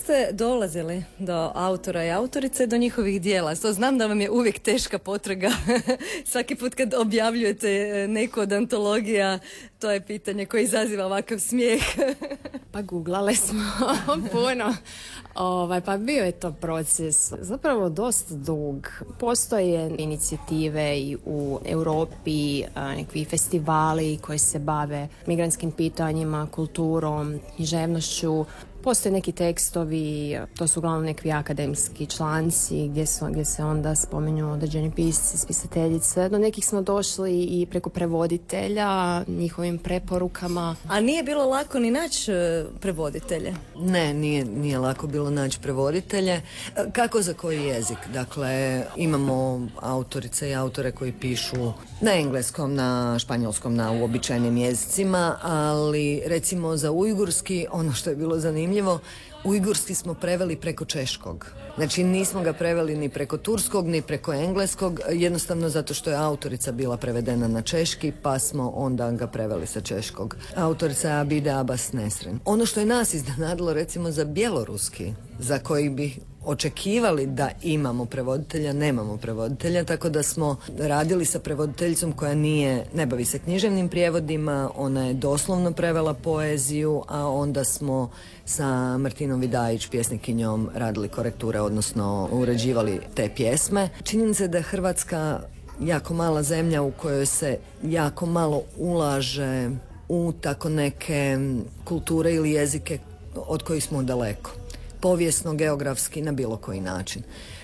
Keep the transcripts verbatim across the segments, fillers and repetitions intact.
ste dolazili do autora i autorice, do njihovih dijela? To znam da vam je uvijek teška potraga. Svaki put kad objavljujete neku od antologija, to je pitanje koje izaziva ovakav smijeh. Pa googlale smo puno. Ovaj, pa bio je to proces zapravo dosta dug. Postoje inicijative i u Europi, nekakvi festivali koji se bave migrantskim pitanjima, kulturom, književnošću. Postoje neki tekstovi, to su uglavnom neki akademski članci gdje, su, gdje se onda spominju određeni pisci, spisateljice. Do nekih smo došli i preko prevoditelja, njihovim preporukama. A nije bilo lako ni naći prevoditelje? Ne, nije, nije lako bilo naći prevoditelje. Kako za koji jezik? Dakle, imamo autorice i autore koji pišu na engleskom, na španjolskom, na uobičajenim jezicima, ali recimo za ujgurski, ono što je bilo zanimljivo, ujgurski smo preveli preko češkog. Znači nismo ga preveli ni preko turskog, ni preko engleskog, jednostavno zato što je autorica bila prevedena na češki, pa smo onda ga preveli sa češkog. Autorica je Abide Abbas Nesrin. Ono što je nas iznenadilo recimo za bjeloruski, za koji bi očekivali da imamo prevoditelja, nemamo prevoditelja, tako da smo radili sa prevoditeljicom koja nije, ne bavi se književnim prijevodima, ona je doslovno prevela poeziju, a onda smo sa Martinom Vidajić, pjesnikinjom, radili korekture, odnosno uređivali te pjesme. Činjenica je da je Hrvatska jako mala zemlja u kojoj se jako malo ulaže u tako neke kulture ili jezike od kojih smo daleko. Povijesno, geografski, na bilo koji način.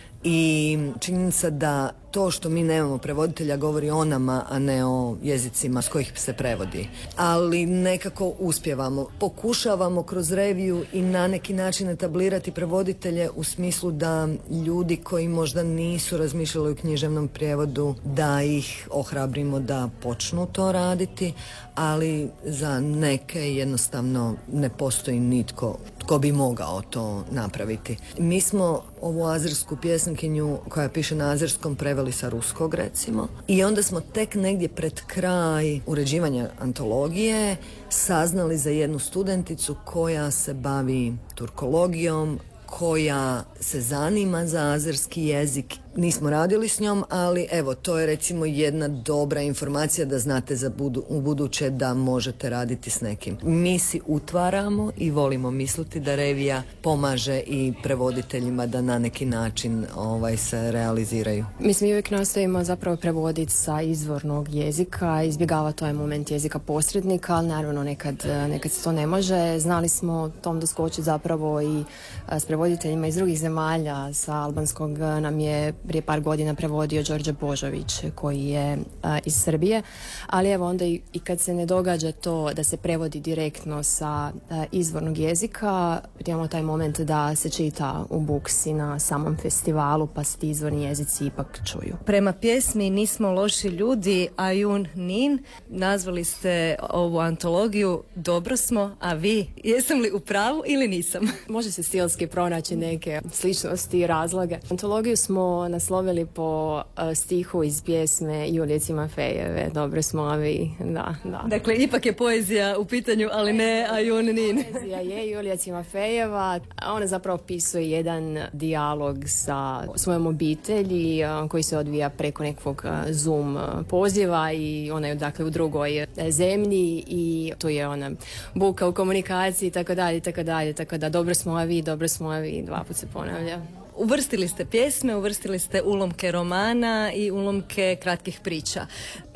I činjenica da to što mi nemamo prevoditelja govori o nama, a ne o jezicima s kojih se prevodi. Ali nekako uspjevamo. Pokušavamo kroz reviju i na neki način etablirati prevoditelje u smislu da ljudi koji možda nisu razmišljali o književnom prijevodu, da ih ohrabrimo da počnu to raditi, ali za neke jednostavno ne postoji nitko tko bi mogao to napraviti. Mi smo ovu azersku pjesnikinju koja piše na azerskom preveli sa ruskog recimo i onda smo tek negdje pred kraj uređivanja antologije saznali za jednu studenticu koja se bavi turkologijom, koja se zanima za azerski jezik. Nismo radili s njom, ali evo, to je recimo jedna dobra informacija da znate za budu, u buduće da možete raditi s nekim. Mi si utvaramo i volimo misliti da revija pomaže i prevoditeljima da na neki način ovaj, se realiziraju. Mislim, uvijek nastojimo zapravo prevoditi sa izvornog jezika, izbjegavati taj moment jezika posrednika, ali naravno nekad, nekad se to ne može. Znali smo tom doskočiti zapravo i s prevoditeljima iz drugih zemalja. Sa albanskog nam je prije par godina prevodio Đorđe Božović koji je a, iz Srbije, ali evo onda i, i kad se ne događa to da se prevodi direktno sa a, izvornog jezika, imamo taj moment da se čita u buksi na samom festivalu pa se ti izvorni jezici ipak čuju. Prema pjesmi Nismo loši ljudi, Ayun Nin, nazvali ste ovu antologiju Dobro smo, a vi, jesam li u pravu ili nisam? Može se stilski pronaći neke sličnosti i razloge. Antologiju smo naslovili po uh, stihu iz pjesme Julije Timofejeve, Dobro smo, a vi, da, da. Dakle, ipak je poezija u pitanju, ali ne Ayun Nin. Poezija je Julija Timofejeva, ona zapravo opisuje jedan dijalog sa svojom obitelji uh, koji se odvija preko nekog uh, Zoom uh, poziva i ona je dakle u drugoj uh, zemlji i tu je ona buka u komunikaciji i tako dalje, tako dalje, tako da dobro smo, a vi, dobro smo, a vi, dva put se ponavlja. Uvrstili ste pjesme, uvrstili ste ulomke romana i ulomke kratkih priča.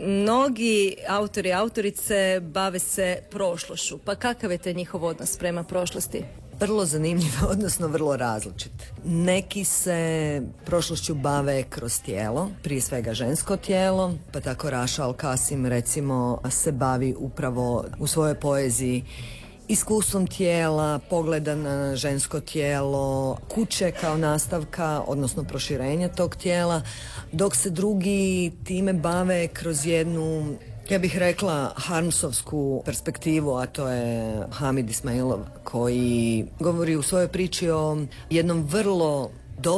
Mnogi autori i autorice bave se prošlošću, pa kakav je te njihov odnos prema prošlosti? Vrlo zanimljiv, odnosno vrlo različit. Neki se prošlošću bave kroz tijelo, prije svega žensko tijelo, pa tako Raša Al-Kasim recimo se bavi upravo u svojoj poeziji iskustvom tijela, pogleda na žensko tijelo, kuće kao nastavka, odnosno proširenja tog tijela, dok se drugi time bave kroz jednu, ja bih rekla, harmsovsku perspektivu, a to je Hamid Ismailov, koji govori u svojoj priči o jednom vrlo dobro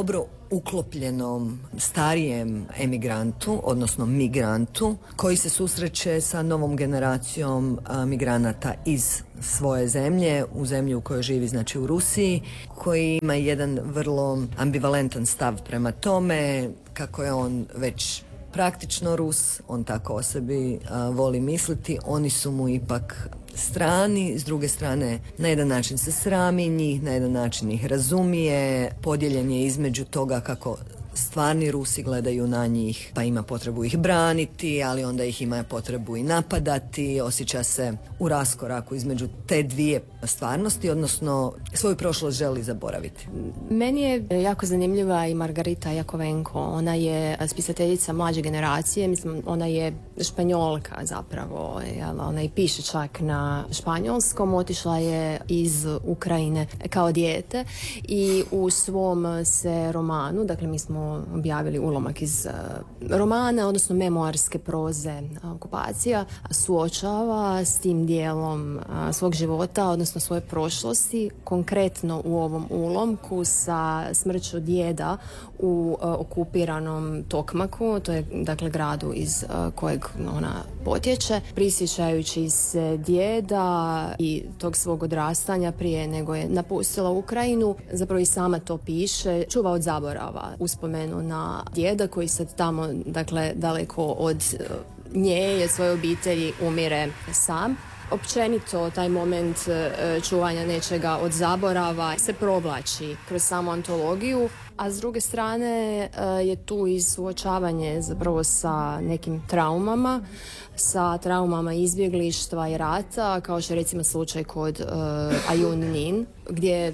uklopljenom starijem emigrantu, odnosno migrantu, koji se susreće sa novom generacijom a, migranata iz svoje zemlje, u zemlji u kojoj živi, znači u Rusiji, koji ima jedan vrlo ambivalentan stav prema tome, kako je on već praktično Rus, on tako o sebi a, voli misliti, oni su mu ipak strani, s druge strane na jedan način se srami njih, na jedan način ih razumije, podijeljen je između toga kako stvarni Rusi gledaju na njih, pa ima potrebu ih braniti, ali onda ih ima potrebu i napadati, osjeća se u raskoraku između te dvije stvarnosti, odnosno svoju prošlost želi zaboraviti. Meni je jako zanimljiva i Margarita Jakovenko. Ona je spisateljica mlađe generacije, mislim, ona je Španjolka zapravo, jel? Ona i piše čak na španjolskom, otišla je iz Ukrajine kao dijete i u svom se romanu, dakle mi smo objavili ulomak iz uh, romana, odnosno memoarske proze uh, okupacija, suočava s tim dijelom uh, svog života, odnosno svoje prošlosti, konkretno u ovom ulomku sa smrću djeda u uh, okupiranom Tokmaku, to je dakle gradu iz uh, kojeg ona potječe, prisjećajući se djeda i tog svog odrastanja prije nego je napustila Ukrajinu, zapravo i sama to piše, čuva od zaborava uspomenu na djeda koji sad tamo, dakle, daleko od uh, nje i od svoje obitelji umire sam. Općenito taj moment uh, čuvanja nečega od zaborava se provlači kroz samu antologiju, a s druge strane uh, je tu i suočavanje zapravo sa nekim traumama, sa traumama izbjeglištva i rata, kao što je recimo slučaj kod uh, Ayun Nin, gdje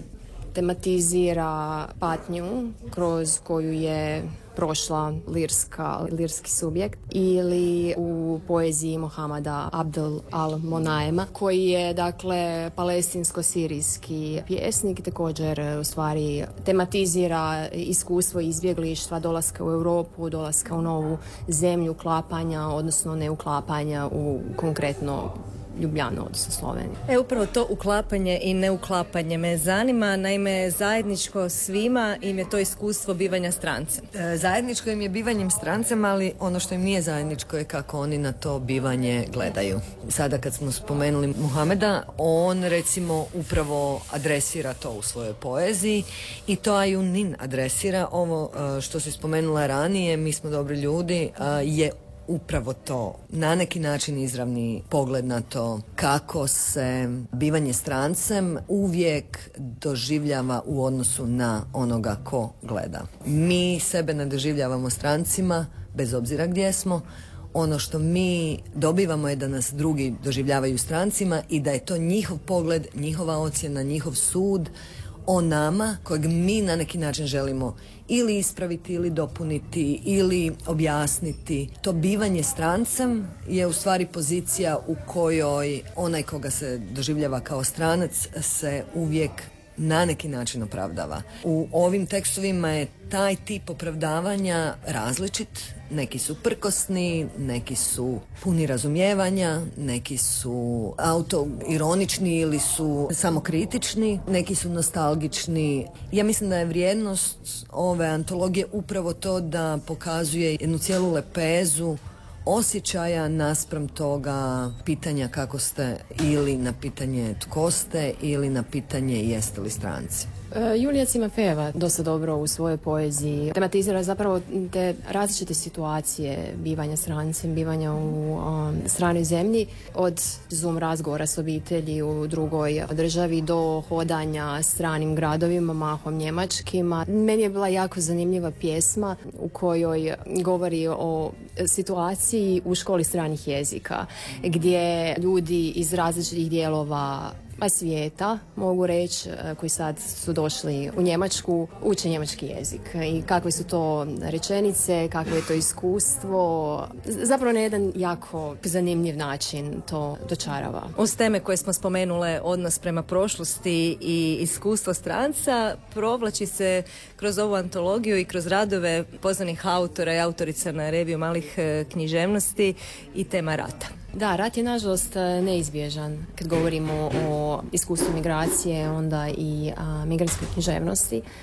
tematizira patnju kroz koju je prošla lirska, lirski subjekt, ili u poeziji Mohamada Abdel al-Monaema, koji je dakle palestinsko-sirijski pjesnik, također u stvari tematizira iskustvo izbjeglištva, dolaska u Europu, dolaska u novu zemlju, uklapanja, odnosno neuklapanja u konkretno Ljubljanu, odnosno Sloveniju. E, upravo to uklapanje i neuklapanje me zanima, naime zajedničko svima im je to iskustvo bivanja strancem. E, zajedničko im je bivanjem strancem, ali ono što im nije zajedničko je kako oni na to bivanje gledaju. Sada kad smo spomenuli Muhameda, on recimo upravo adresira to u svojoj poeziji i to Ayun Nin adresira. Ovo što si spomenula ranije, mi smo dobri ljudi, je upravo to, na neki način izravni pogled na to kako se bivanje strancem uvijek doživljava u odnosu na onoga ko gleda. Mi sebe ne doživljavamo strancima, bez obzira gdje smo. Ono što mi dobivamo je da nas drugi doživljavaju strancima i da je to njihov pogled, njihova ocjena, njihov sud o nama, kojeg mi na neki način želimo ili ispraviti, ili dopuniti, ili objasniti. To bivanje strancem je u stvari pozicija u kojoj onaj koga se doživljava kao stranac se uvijek na neki način opravdava. U ovim tekstovima je taj tip opravdavanja različit. Neki su prkosni, neki su puni razumijevanja, neki su autoironični ili su samokritični, neki su nostalgični. Ja mislim da je vrijednost ove antologije upravo to da pokazuje jednu cijelu lepezu osjećaja naspram toga pitanja kako ste, ili na pitanje tko ste, ili na pitanje jeste li stranci. Julija Cimafejeva dosta dobro u svojoj poeziji tematizira zapravo te različite situacije bivanja strancem, bivanja u um, stranoj zemlji, od Zoom razgovora s obitelji u drugoj državi do hodanja stranim gradovima, mahom njemačkima. Meni je bila jako zanimljiva pjesma u kojoj govori o situaciji u školi stranih jezika, gdje ljudi iz različitih dijelova pa svijeta, mogu reći, koji sad su došli u Njemačku, uče njemački jezik. I kakve su to rečenice, kakvo je to iskustvo. Zapravo na jedan jako zanimljiv način to dočarava. Uz teme koje smo spomenule, odnos prema prošlosti i iskustvo stranca, provlači se kroz ovu antologiju i kroz radove poznanih autora i autorica na reviju malih književnosti i tema rata. Da, rat je nažalost neizbježan kad govorimo o iskustvu migracije, onda i a, migrantskoj književnosti.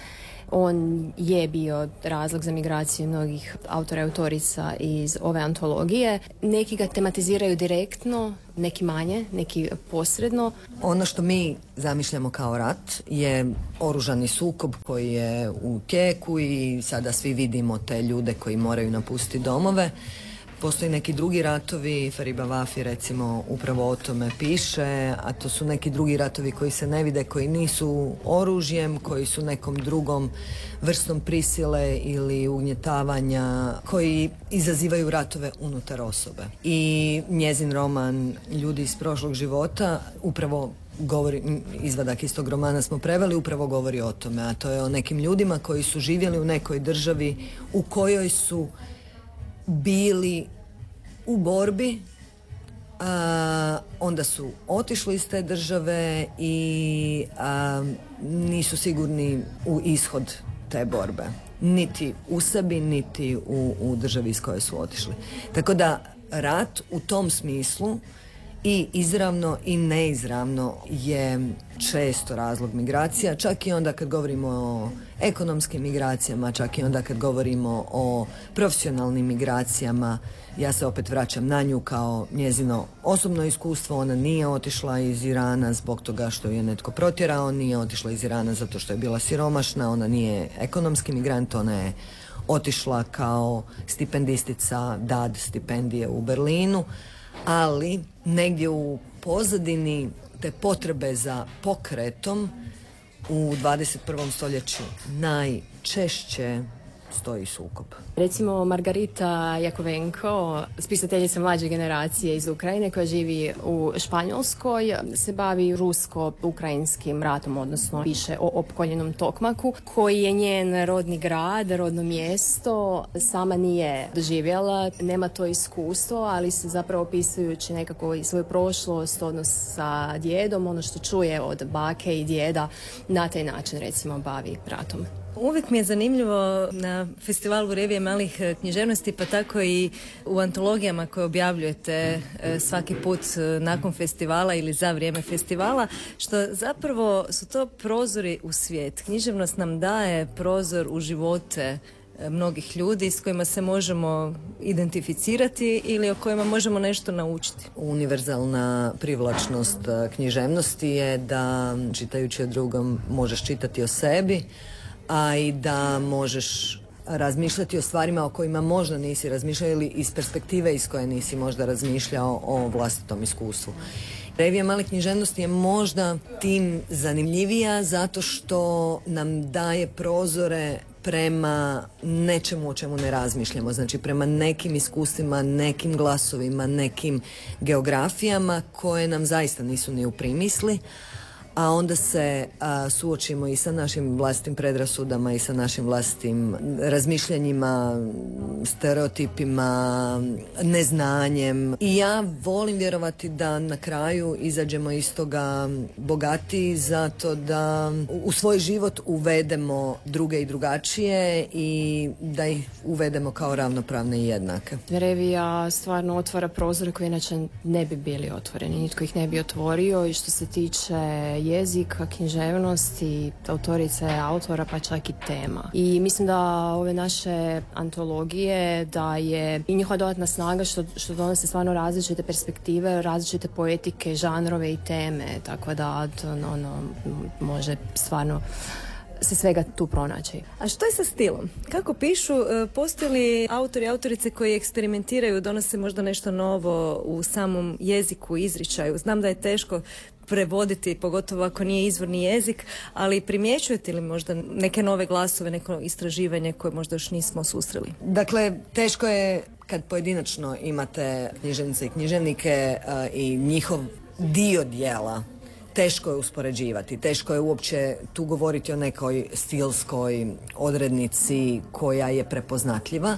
On je bio razlog za migraciju mnogih autora i autorica iz ove antologije. Neki ga tematiziraju direktno, neki manje, neki posredno. Ono što mi zamišljamo kao rat je oružani sukob koji je u tijeku i sada svi vidimo te ljude koji moraju napustiti domove. Postoji neki drugi ratovi, Fariba Vafi recimo upravo o tome piše, a to su neki drugi ratovi koji se ne vide, koji nisu oružjem, koji su nekom drugom vrstom prisile ili ugnjetavanja, koji izazivaju ratove unutar osobe. I njezin roman Ljudi iz prošlog života upravo govori, izvadak iz tog romana smo preveli, upravo govori o tome, a to je o nekim ljudima koji su živjeli u nekoj državi u kojoj su bili u borbi, a, onda su otišli iz te države i a, nisu sigurni u ishod te borbe. Niti u sebi, niti u, u državi iz koje su otišli. Tako da rat u tom smislu i izravno i neizravno je često razlog migracija, čak i onda kad govorimo o ekonomskim migracijama, čak i onda kad govorimo o profesionalnim migracijama. Ja se opet vraćam na nju kao njezino osobno iskustvo. Ona nije otišla iz Irana zbog toga što je netko protjerao, nije otišla iz Irana zato što je bila siromašna, ona nije ekonomski migrant, ona je otišla kao stipendistica D A D stipendije u Berlinu, ali negdje u pozadini te potrebe za pokretom u dvadeset prvom stoljeću najčešće stoji sukob. Recimo Margarita Jakovenko, spisateljica mlađe generacije iz Ukrajine koja živi u Španjolskoj, se bavi rusko-ukrajinskim ratom, odnosno piše o opkoljenom Tokmaku, koji je njen rodni grad, rodno mjesto. Sama nije doživjela, nema to iskustvo, ali se zapravo opisujući nekako i svoju prošlost, odnos sa djedom, ono što čuje od bake i djeda, na taj način recimo bavi ratom. Uvijek mi je zanimljivo na festivalu Revije malih književnosti, pa tako i u antologijama koje objavljujete svaki put nakon festivala ili za vrijeme festivala, što zapravo su to prozori u svijet. Književnost nam daje prozor u živote mnogih ljudi s kojima se možemo identificirati ili o kojima možemo nešto naučiti. Univerzalna privlačnost književnosti je da čitajući o drugom možeš čitati o sebi, a i da možeš razmišljati o stvarima o kojima možda nisi razmišljao ili iz perspektive iz koje nisi možda razmišljao o vlastitom iskustvu. Revija malih književnosti je možda tim zanimljivija zato što nam daje prozore prema nečemu o čemu ne razmišljamo, znači prema nekim iskustvima, nekim glasovima, nekim geografijama koje nam zaista nisu ni u primisli, a onda se a, suočimo i sa našim vlastitim predrasudama i sa našim vlastitim razmišljanjima, stereotipima, neznanjem. I ja volim vjerovati da na kraju izađemo iz toga bogatiji zato da u svoj život uvedemo druge i drugačije i da ih uvedemo kao ravnopravne i jednake. Revija stvarno otvara prozore koji inače ne bi bili otvoreni, nitko ih ne bi otvorio, i što se tiče jezika, književnosti, autorice, autora, pa čak i tema. I mislim da ove naše antologije, da je i njihova dodatna snaga što, što donose stvarno različite perspektive, različite poetike, žanrove i teme, tako da ono, može stvarno se svega tu pronaći. A što je sa stilom? Kako pišu? Postoje li autori i autorice koji eksperimentiraju, donose možda nešto novo u samom jeziku, izričaju? Znam da je teško prevoditi, pogotovo ako nije izvorni jezik, ali primjećujete li možda neke nove glasove, neko istraživanje koje možda još nismo susreli? Dakle, teško je kad pojedinačno imate književnice i književnike uh, i njihov dio djela. Teško je uspoređivati, teško je uopće tu govoriti o nekoj stilskoj odrednici koja je prepoznatljiva,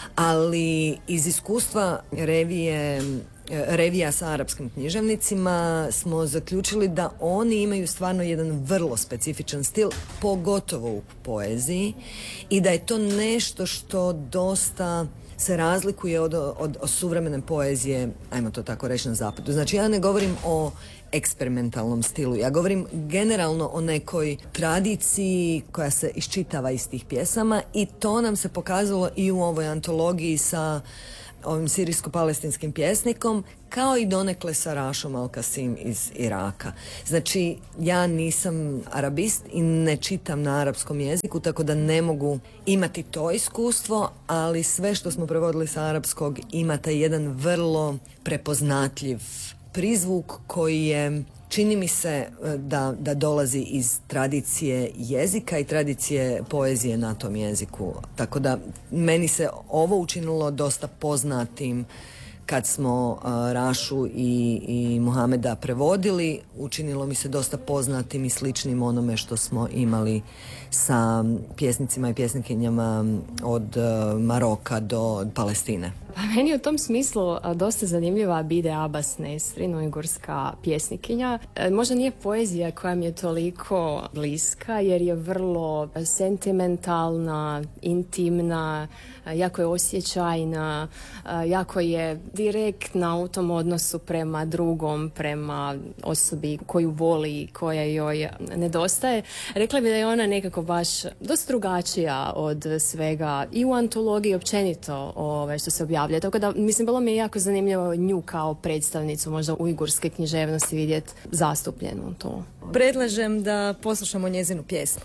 ali iz iskustva revije, revija sa arapskim književnicima smo zaključili da oni imaju stvarno jedan vrlo specifičan stil, pogotovo u poeziji, i da je to nešto što dosta se razlikuje od, od, od suvremene poezije, ajmo to tako reći, na zapadu. Znači, ja ne govorim o eksperimentalnom stilu. Ja govorim generalno o nekoj tradiciji koja se iščitava iz tih pjesama i to nam se pokazalo i u ovoj antologiji sa ovim sirijsko-palestinskim pjesnikom, kao i donekle sa Rašom Al-Kasim iz Iraka. Znači, ja nisam arabist i ne čitam na arapskom jeziku, tako da ne mogu imati to iskustvo, ali sve što smo prevodili sa arapskog ima taj jedan vrlo prepoznatljiv prizvuk koji je, čini mi se, da, da dolazi iz tradicije jezika i tradicije poezije na tom jeziku. Tako da meni se ovo učinilo dosta poznatim kad smo uh, Rašu i, i Muhameda prevodili. Učinilo mi se dosta poznatim i sličnim onome što smo imali sa pjesnicima i pjesnikinjama od uh, Maroka do Palestine. Pa meni je u tom smislu dosta zanimljiva Bide Abbas Nesrin, ujgurska pjesnikinja. Možda nije poezija koja mi je toliko bliska jer je vrlo sentimentalna, intimna, jako je osjećajna, jako je direktna u tom odnosu prema drugom, prema osobi koju voli, koja joj nedostaje. Rekla bi da je ona nekako baš dosta drugačija od svega i u antologiji općenito ove, što se objavlja. Tako da, mislim, bilo mi je jako zanimljivo nju kao predstavnicu možda ujgurske književnosti vidjeti zastupljenu u to. Predlažem da poslušamo njezinu pjesmu.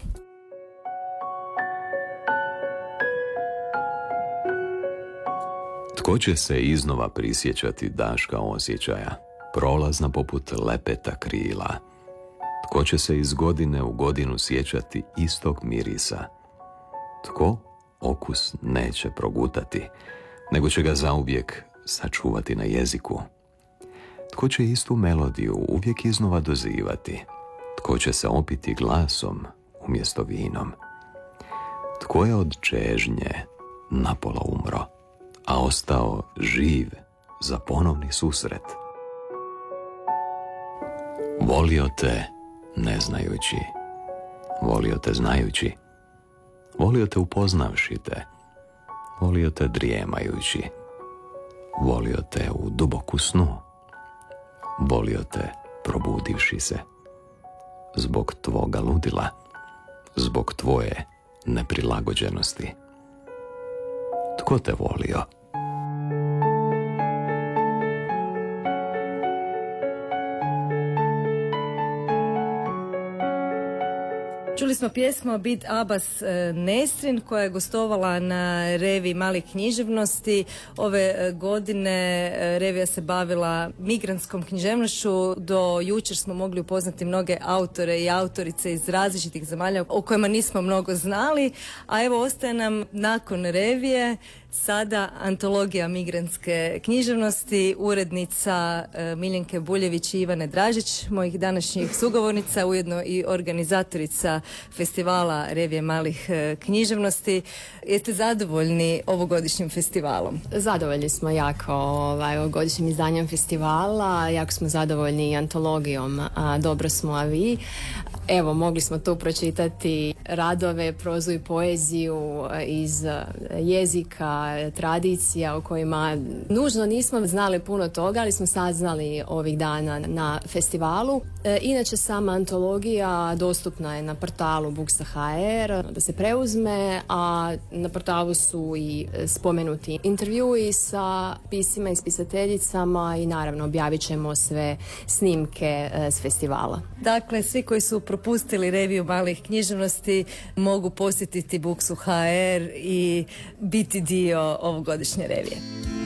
Tko će se iznova prisjećati daška osjećaja, prolazna poput lepeta krila? Tko će se iz godine u godinu sjećati istog mirisa? Tko okus neće progutati, nego će ga zauvijek sačuvati na jeziku? Tko će istu melodiju uvijek iznova dozivati? Tko će se opiti glasom umjesto vinom? Tko je od čežnje napola umro, a ostao živ za ponovni susret? Volio te ne znajući, volio te znajući, volio te upoznavši te, volio te drijemajući, volio te u duboku snu, volio te probudivši se, zbog tvoga ludila, zbog tvoje neprilagođenosti. Tko te volio? Čuli smo pjesmu Bid Abbas Nesrin koja je gostovala na reviji malih književnosti. Ove godine revija se bavila migrantskom književnošću. Do jučer smo mogli upoznati mnoge autore i autorice iz različitih zemalja o kojima nismo mnogo znali, a evo ostaje nam nakon revije sada antologija migrantske književnosti, urednica Miljenke Buljević i Ivane Dražić, mojih današnjih sugovornica, ujedno i organizatorica festivala Revije malih književnosti. Jeste zadovoljni ovogodišnjim festivalom? Zadovoljni smo jako ovaj, ovogodišnjim izdanjem festivala, jako smo zadovoljni i antologijom a, Dobro smo, a vi. Evo, mogli smo tu pročitati radove, prozu i poeziju iz jezika, tradicija o kojima nužno nismo znali puno toga, ali smo saznali ovih dana na festivalu. E, inače, sama antologija dostupna je na portalu Buksa točka ha er da se preuzme, a na portalu su i spomenuti intervjui sa piscima i spisateljicama i naravno objavit ćemo sve snimke e, s festivala. Dakle, svi koji su propustili reviju malih književnosti mogu posjetiti Buksu točka ha er i biti dio ovogodišnje revije.